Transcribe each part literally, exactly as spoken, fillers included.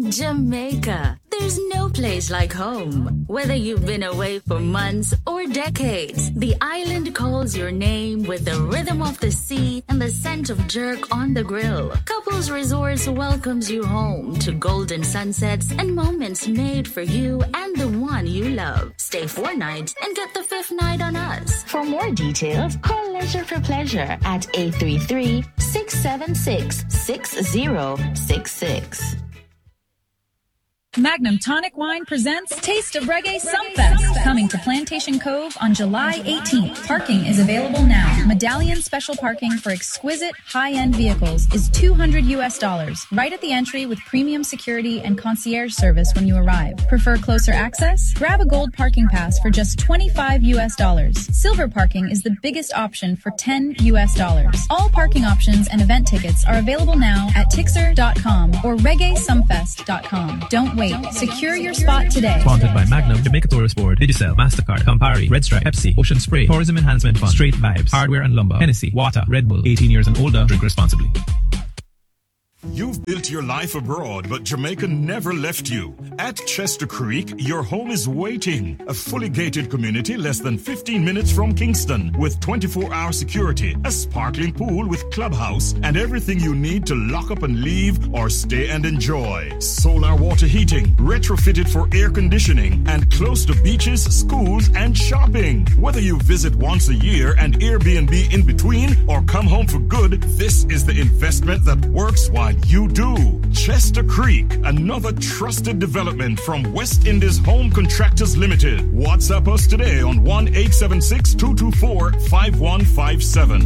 Jamaica. There's no place like home. Whether you've been away for months or decades, the island calls your name with the rhythm of the sea and the scent of jerk on the grill. Couples Resorts welcomes you home to golden sunsets and moments made for you and the one you love. Stay four nights and get the fifth night on us. For more details, call Leisure for Pleasure at eight three three, six seven six, six zero six six. Magnum Tonic Wine presents Taste of Reggae Sumfest, coming to Plantation Cove on July eighteenth. Parking is available now. Medallion special parking for exquisite, high-end vehicles is two hundred U S dollars, right at the entry with premium security and concierge service when you arrive. Prefer closer access? Grab a gold parking pass for just twenty-five U S dollars. Silver parking is the biggest option for ten U S dollars. All parking options and event tickets are available now at Tixer dot com or Reggae Sumfest dot com. Don't wait. Secure your spot today. Sponsored by Magnum, Jamaica Tourist Board, Digicel, MasterCard, Campari, Red Stripe, Pepsi, Ocean Spray, Tourism Enhancement Fund, Straight Vibes, Hardware and Lumber, Hennessy, Water, Red Bull. eighteen years and older. Drink responsibly. You've built your life abroad, but Jamaica never left you. At Chester Creek, your home is waiting. A fully gated community less than fifteen minutes from Kingston with twenty-four hour security, a sparkling pool with clubhouse, and everything you need to lock up and leave or stay and enjoy. Solar water heating, retrofitted for air conditioning, and close to beaches, schools, and shopping. Whether you visit once a year and Airbnb in between or come home for good, this is the investment that works while you do. Chester Creek, another trusted development from West Indies Home Contractors Limited. WhatsApp us today on one eight seven six, two two four, five one five seven.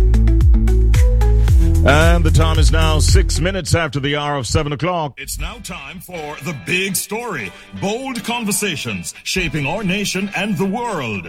And the time is now six minutes after the hour of seven o'clock. It's now time for The Big Story. Bold conversations shaping our nation and the world.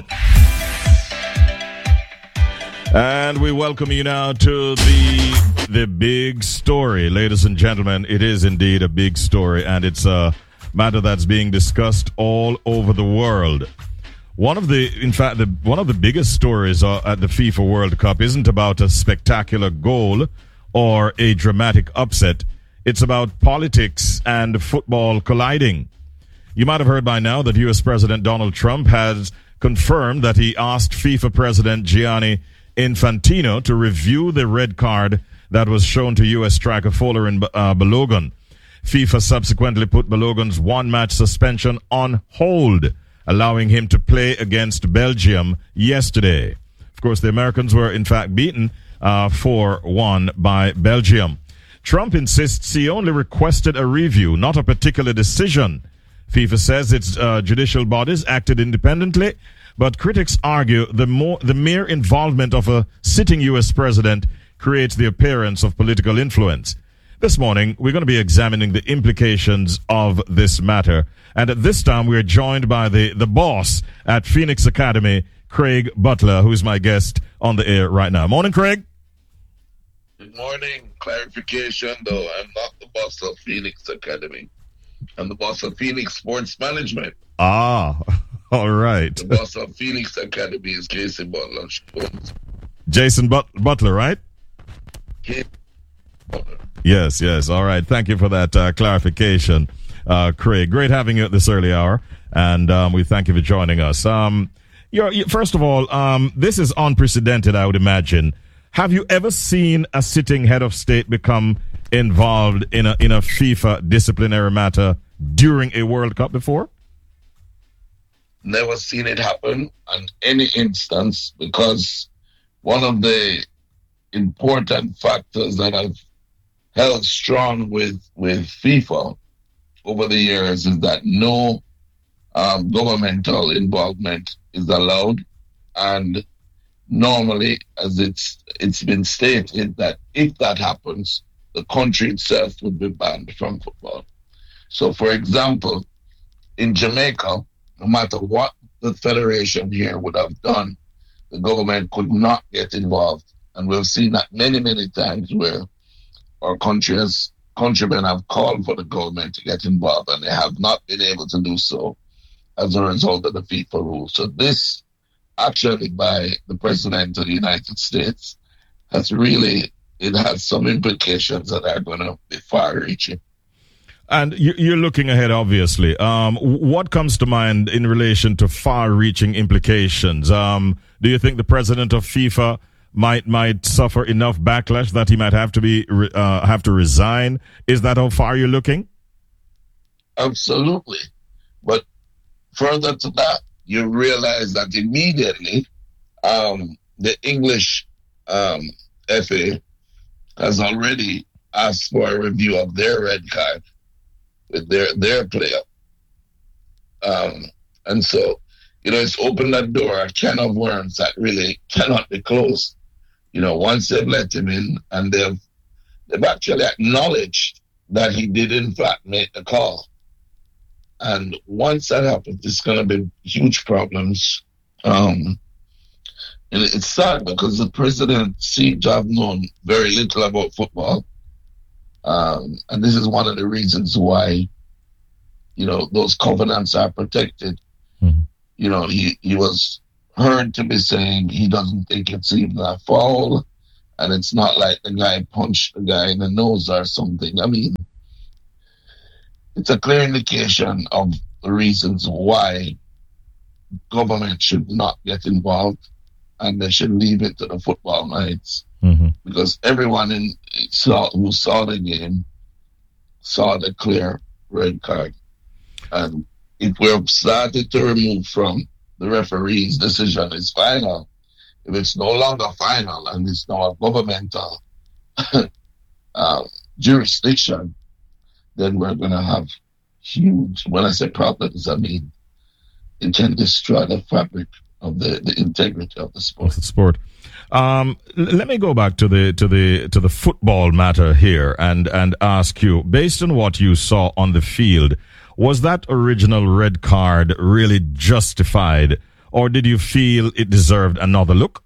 And we welcome you now to the the big story. Ladies and gentlemen, it is indeed a big story, and it's a matter that's being discussed all over the world. One of the, in fact, the, one of the biggest stories uh, at the FIFA World Cup isn't about a spectacular goal or a dramatic upset. It's about politics and football colliding. You might have heard by now that U S President Donald Trump has confirmed that he asked FIFA President Gianni Infantino to review the red card that was shown to U S striker Folarin uh, Balogun. FIFA subsequently put Balogun's one-match suspension on hold, allowing him to play against Belgium yesterday. Of course, the Americans were in fact beaten uh, four one by Belgium. Trump insists he only requested a review, not a particular decision. FIFA says its uh, judicial bodies acted independently, but critics argue the more the mere involvement of a sitting U S president creates the appearance of political influence. This morning, we're going to be examining the implications of this matter. And at this time, we're joined by the, the boss at Phoenix Academy, Craig Butler, who's my guest on the air right now. Morning, Craig. Good morning. Clarification, though. I'm not the boss of Phoenix Academy. I'm the boss of Phoenix Sports Management. Ah, all right. The boss of Phoenix Academy is Jason Butler. Jason But- Butler, right? Jason Butler. Yes, yes. All right. Thank you for that uh, clarification, uh, Craig. Great having you at this early hour, and um, we thank you for joining us. Um, you're, you, first of all, um, this is unprecedented, I would imagine. Have you ever seen a sitting head of state become involved in a in a FIFA disciplinary matter during a World Cup before? Never seen it happen on any instance, because one of the important factors that I've held strong with, with FIFA over the years is that no um, governmental involvement is allowed. And normally, as it's it's been stated, that if that happens, the country itself would be banned from football. So, for example, in Jamaica, no matter what the federation here would have done, the government could not get involved. And we've seen that many, many times where our country has, countrymen have called for the government to get involved, and they have not been able to do so as a result of the FIFA rules. So this, actually, by the President of the United States, has really, it has some implications that are going to be far-reaching. And you- you're looking ahead, obviously. Um, what comes to mind in relation to far-reaching implications? Um, do you think the president of FIFA might might suffer enough backlash that he might have to be re- uh, have to resign? Is that how far you're looking? Absolutely. But further to that, you realize that immediately um, the English um, F A has already asked for a review of their red card with their their player. Um, and so, you know, it's opened that door, a can of worms that really cannot be closed. You know, once they've let him in and they've they've actually acknowledged that he did in fact make the call. And once that happens, it's going to be huge problems. Um, and it's sad because the president seems to have known very little about football. Um, and this is one of the reasons why, you know, those covenants are protected. Mm-hmm. You know, he, he was heard to be saying he doesn't think it's even a foul. And it's not like the guy punched the guy in the nose or something. I mean, it's a clear indication of the reasons why government should not get involved and they should leave it to the football nights. Mm-hmm. Because everyone in saw who saw the game saw the clear red card. And if we're started to remove from the referee's decision is final, if it's no longer final and it's now a governmental uh, jurisdiction, then we're going to have huge, when I say problems, I mean, it can destroy the fabric of the, the integrity of the sport. Of the sport. Um, l- let me go back to the to the to the football matter here and and ask you, based on what you saw on the field, was that original red card really justified, or did you feel it deserved another look?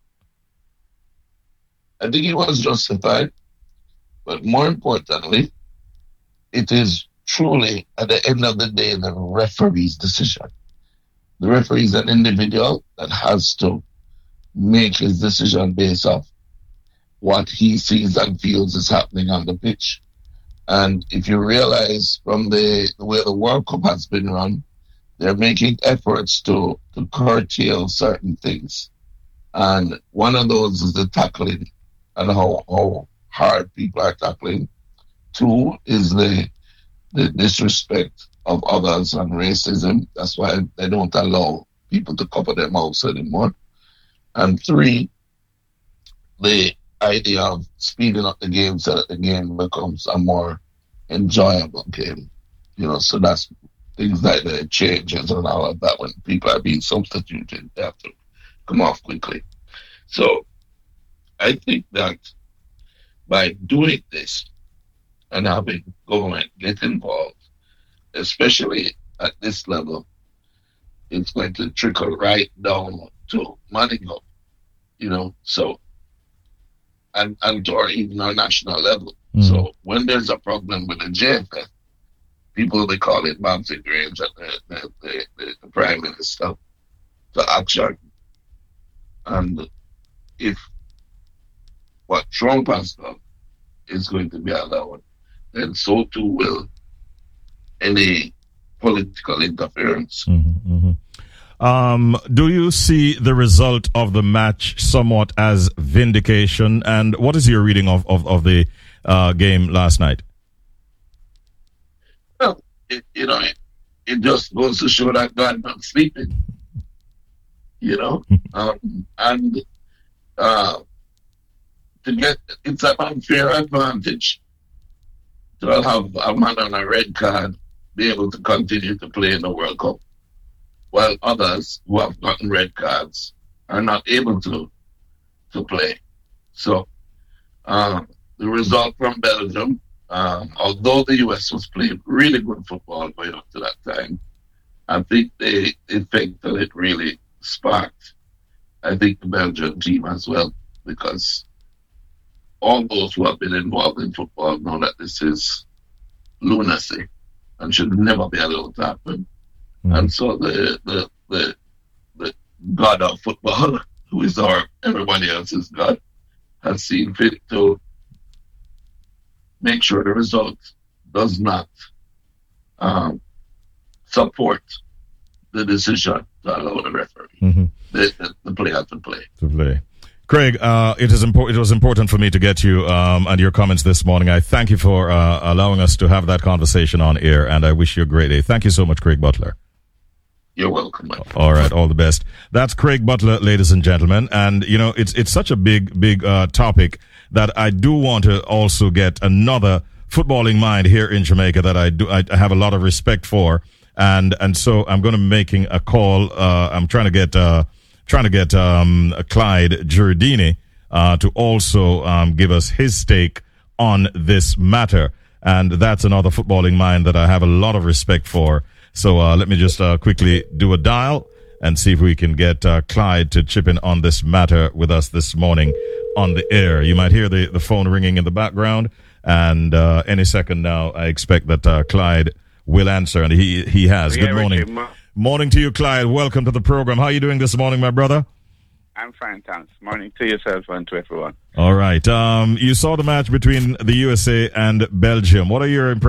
I think it was justified, but more importantly, it is truly, at the end of the day, the referee's decision. The referee is an individual that has to make his decision based off what he sees and feels is happening on the pitch. And if you realize from the, the way the World Cup has been run, they're making efforts to, to curtail certain things. And one of those is the tackling and how, how hard people are tackling. Two is the the disrespect of others and racism. That's why they don't allow people to cover their mouths anymore. And three, the idea of speeding up the game so that the game becomes a more enjoyable game. You know, so that's things like the changes and all of that. When people are being substituted, they have to come off quickly. So I think that by doing this and having government get involved, especially at this level, it's going to trickle right down to money up, you know, so, and, and or even our national level. Mm. So when there's a problem with the J F F, people, they call it Mountain Grange and the, the, the, the, the Prime Minister to action. And if what Trump has done is going to be allowed, then so too will any political interference. Mm-hmm, mm-hmm. Um, do you see the result of the match somewhat as vindication? And what is your reading of, of, of the uh, game last night? Well, it, you know, it, it just goes to show that God not sleeping. You know, um, and uh, to get, it's an unfair advantage to have a man on a red card be able to continue to play in the World Cup, while others who have gotten red cards are not able to to play. So uh, the result from Belgium, um, although the U S was playing really good football going up to that time, I think the effect that it really sparked, I think the Belgian team as well, because all those who have been involved in football know that this is lunacy and should never be allowed to happen. Mm-hmm. And so the, the the the God of football, who is our everybody else's God, has seen fit to make sure the result does not um, support the decision to allow the referee, Mm-hmm. the, the, the player to play. To play. Craig, uh, it is important. It was important for me to get you um, and your comments this morning. I thank you for uh, allowing us to have that conversation on air, and I wish you a great day. Thank you so much, Craig Butler. You're welcome, my friend. All right, all the best. That's Craig Butler, ladies and gentlemen. And, you know, it's it's such a big, big uh, topic that I do want to also get another footballing mind here in Jamaica that I do I have a lot of respect for. And and so I'm going to be making a call. Uh, I'm trying to get uh, trying to get um, Clyde Giardini uh, to also um, give us his take on this matter. And that's another footballing mind that I have a lot of respect for. So uh, let me just uh, quickly do a dial and see if we can get uh, Clyde to chip in on this matter with us this morning on the air. You might hear the, the phone ringing in the background, and uh, any second now, I expect that uh, Clyde will answer, and he he has. Yeah, Good morning. Richard, mo- Morning to you, Clyde. Welcome to the program. How are you doing this morning, my brother? I'm fine, thanks. Morning to yourself and to everyone. All right. Um, you saw the match between the U S A and Belgium. What are your impressions?